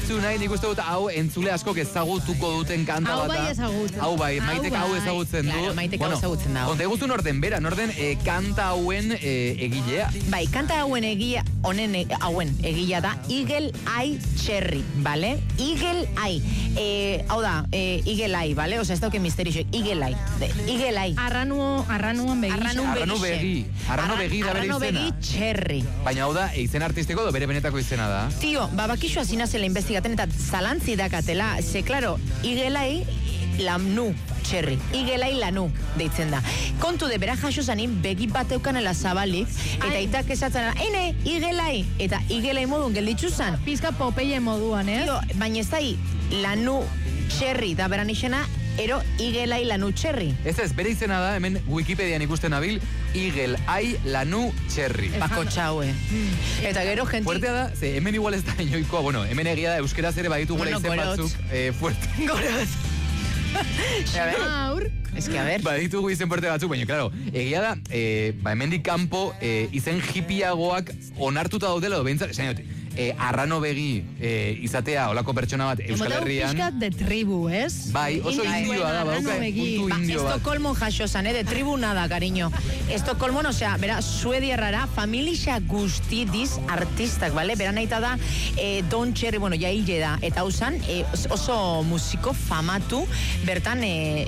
Tonight, nik uste dut hau entzule askok ezagutuko duten kanta Hau bata. bai ezagutzen. Hau bai, Maitek hau ezagutzen du. Claro, Maitek hau ezagutzen dago. Konta eguztu norden bera, norden kanta hauen egilea. Bai, kanta hauen egila da Eagle Eye Cherry, ¿vale? Eagle Eye. Hau da, Eagle Eye, ¿vale? Osea, ez dauke misterioso. Eagle Eye. Eagle Eye. Arranuan begi. Arrano begi da bere Arrano izena. begi Cherry. Baina hau da, izen artistiko do bere benetako izena da. Tio, bakixua zinazela investigaten eta zalantzi dakatela. Ze, klaro, Eagle Eye Lanu Cherry. Eagle Eye Lanu deitzen da. Kontu de bera jaso zanin begi bat eukanela zabalik eta itak esatzen ene, Eagle Eye. Eta Eagle Eye modun gelditzu zan. Pizka Popeye moduan, eh? Tio, baina ez da Lanu Cherry da beran izena, ero Eagle Eye Lanu Cherry. Ez, bere izena da, hemen Wikipedian ikusten nabil, Eagle Eye Lanu Cherry. Bako txaue. Eta gero jenti... Fuertea da, ze hemen igual ez da inoikoa, bueno, hemen egia da, euskeraz ere baditugula izen batzuk, fuerte. Gorotz. Aur. Ez que, a ver... Baditugu izen fuerte batzuk, baina, claro, egia da, hemendik kanpo izen hipiagoak onartuta daudela, behintzat, esan dut, arrano begi izatea olako pertsona bat Euskal Herrian. Pizkat de tribu, ez? Bai, oso indioa da, bauka, puntu indio bat. Estocolmo jaso zan, de tribu nada, cariño. Estocolmo, osea, bera, suediarrara, familia guztidiz artistak, bale? Bera naita da, Don Cherry, bueno, ja hile da, eta hau zan, oso musiko famatu, bertan,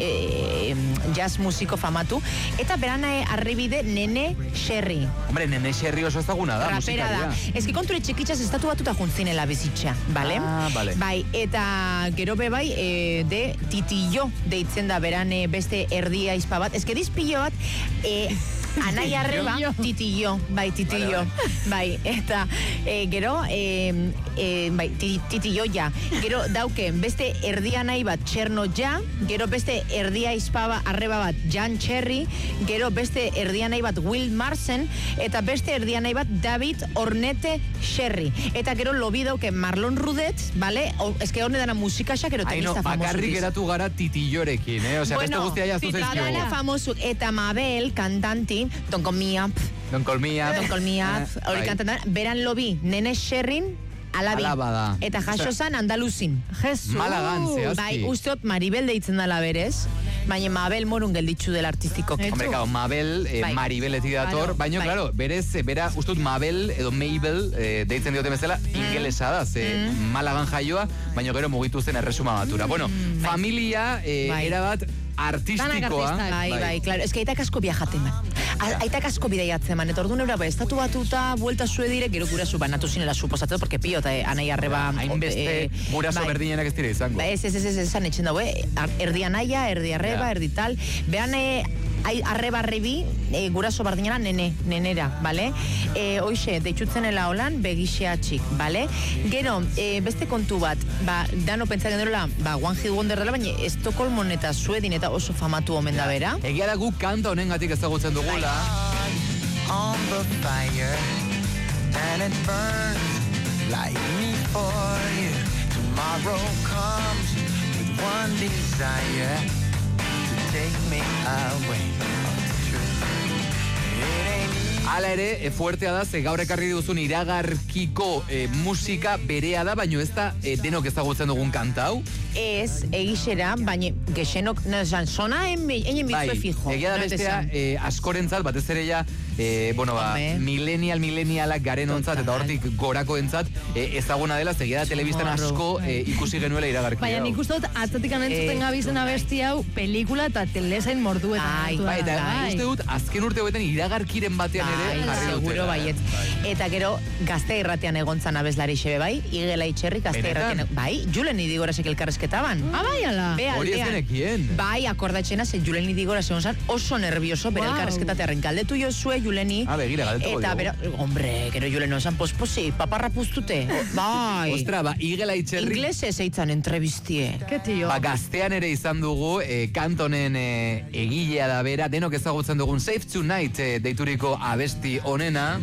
jazz musiko famatu, eta beran arribide Nene Cherry. Hombre, Nene Cherry oso ezaguna da, rapera da. Ez que konture txikitzaz estatu batuta juntzinela bizitza, bale? Bale. Bai, eta gero be bai, de titillo deitzen da beran beste erdia izpa bat. Ez que dizpillo bat, anai arreba, titillo, bai, titillo. Bai, eta gero, bai, titillo ja. Gero dauke beste erdia nahi bat Txerno ja, gero beste erdia izpa arreba bat Jan Cherry, gero beste erdia nahi bat Will Marsen, eta beste erdia nahi bat David Ornette Cherry. Eta gero lobi dauke Marlon Rudet, bale? Ez que horne dana musikaxak, ero tenista famosu. Bakarrik eratu gara titillorekin, Osea, beste guztia jaztu zaizkiogu. Bueno, famosu. Eta Mabel, kantanti, Don't Call Me Up. Don't Call Me Up. Don't Call Me Up. Hori kantantan, beran lobi, Nene Sherrin, Alaba da. Eta jaso zan Andaluzin. Jesus. Malagan, zehazki. Bai, usteot Maribel deitzen dela berez, baina Mabel morun gelditzu del artistiko. Hombre, claro, Mabel, Maribel eti dator, baina, claro, berez, bera, usteot Mabel edo Mabel deitzen diote bezala, ingelesa da, ze Malagan jaioa, baina gero mugitu zen erresuma batura. Bueno, familia, erabat, artistikoa. Bai, claro. Ez que aitak asko viajaten man. Aitak asko bidaiatzen man. Eta orduan euraba, estatu batuta, buelta zuedire, gero gurasu banatu zinela suposatzen, porque pio eta anai arreba... Hainbeste guraso berdinenak ez dira izango. Ez, esan etxen dago, erdi anaia, erdi arreba, erdi tal. Behan, arreba arrebi, guraso bardinera nenera, bale? Hoxe, deitxutzenela holan, begixea txik, bale? Gero, beste kontu bat, dano pentsa genderola, One Hit Wonder dela, baina Estocolmon eta Suedin eta oso famatu omen da bera. Egia da guk kanta honengatik ezagutzen dugula. On the fire and it burns like me for you. Tomorrow comes with one desire to take me away from the truth. It ain't Hala ere, fuertea da, ze gaur ekarri duzun iragarkiko musika berea da, baino ez da denok ezagutzen dugun kanta hau. Ez, egixera, baina gexenok, sona enen bizue fijo. Egia da bestea, askorentzat, batez ere ja, millennialak garen ontzat, eta hortik gorako entzat, ezaguna dela, egia da telebistan asko ikusi genuela iragarki. Baina nik uste dut, atzatik anentzuten gabizen abesti hau, pelikula eta telesain morduetan. Eta uste dut, azken urte hoetan iragarkiren batean ere jarri dutela. Seguro baiet. Eta gero, Gazte Irratian egontzan abeslari xebe bai, Eagle Eye Cherry, Gazte Irratian, bai, Julen Idigorasek elkarrezketaban. Bai, ala. Hori ez denekien. Bai, akordatxena, ze Julen Idigoras egon zan oso nervioso, bere elkarrezketatearen galdetu jozue, Juleni. Begira, galdetuko eta bera, hombre, gero Julen non zan, posposi, paparra puztute. Bai. Ostra, Eagle Eye Cherry. Inglese zeitzan entrevistie. Ke tio. Gaztean ere izan dugu, kantonen egilea da bera, denok ezagutzen dugun Save Tonight deituriko abesti onena.